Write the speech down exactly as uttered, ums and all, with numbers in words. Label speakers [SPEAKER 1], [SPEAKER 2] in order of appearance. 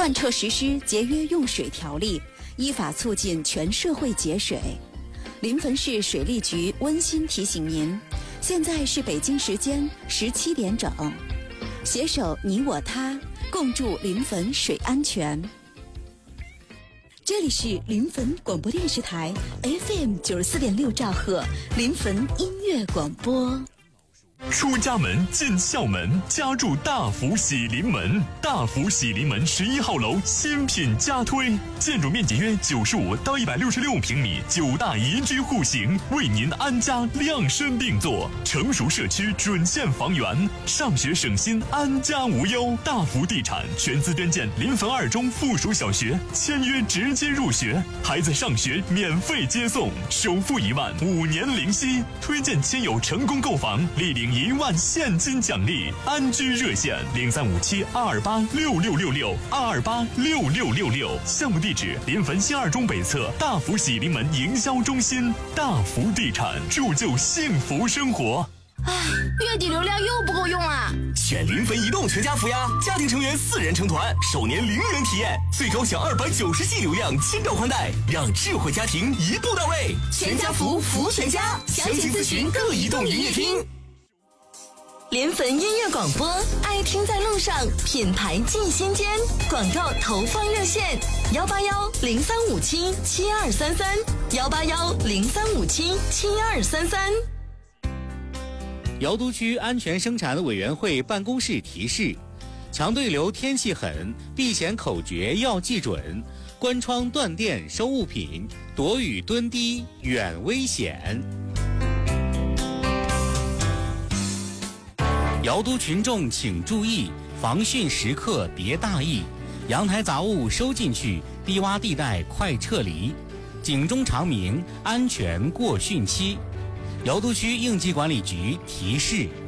[SPEAKER 1] 贯彻实施节约用水条例，依法促进全社会节水。临汾市水利局温馨提醒您，现在是北京时间十七点整，携手你我他，共筑临汾水安全。这里是临汾广播电视台 F M 九十四点六兆赫临汾音乐广播。
[SPEAKER 2] 出家门进校门，家住大福喜临门。大福喜临门十一号楼新品加推，建筑面积约九十五到一百六十六平米，九大宜居户型，为您安家量身定做。成熟社区准现房源，上学省心，安家无忧。大福地产全资捐建临汾二中附属小学，签约直接入学，孩子上学免费接送，首付一万，五年零息。推荐亲友成功购房，立领一万现金奖励。安居热线零三五七二二八六六六六二二八六六六六。项目地址临汾新二中北侧大福喜临门营销中心。大福地产，铸就幸福生活。
[SPEAKER 3] 唉，月底流量又不够用啊！
[SPEAKER 4] 选临汾移动全家福呀，家庭成员四人成团，首年零元体验，最高享二百九十 G 流量，千兆宽带，让智慧家庭一步到位。全家福，福全家，详情咨询各移动营业厅。
[SPEAKER 5] 临汾音乐广播，爱听在路上，品牌进心间。广告投放热线：幺八幺零三五七七二三三，幺八幺零三五七七二三三。
[SPEAKER 6] 瑶都区安全生产委员会办公室提示：强对流天气狠，避险口诀要记准，关窗断电收物品，躲雨蹲低远危险。瑶都群众请注意，防汛时刻别大意，阳台杂物收进去，低洼地带快撤离，警钟长鸣，安全过汛期。瑶都区应急管理局提示。